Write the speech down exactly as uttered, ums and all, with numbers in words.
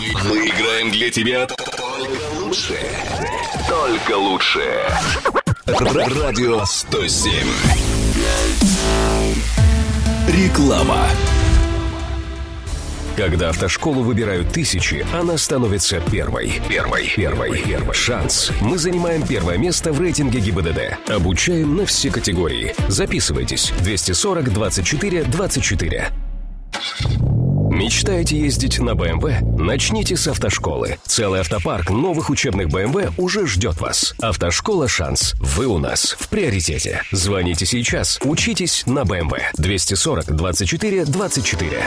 Мы играем для тебя только лучшее. Только лучшее. Радио сто семь. Реклама. Когда автошколу выбирают тысячи, она становится первой. Первой. Первой. Первой. Шанс. Мы занимаем первое место в рейтинге ГИБДД. Обучаем на все категории. Записывайтесь. двести сорок двадцать четыре двадцать четыре. Мечтаете ездить на бэ эм вэ? Начните с автошколы. Целый автопарк новых учебных бэ эм вэ уже ждет вас. Автошкола «Шанс». Вы у нас в приоритете. Звоните сейчас. Учитесь на бэ эм вэ. двести сорок двадцать четыре двадцать четыре.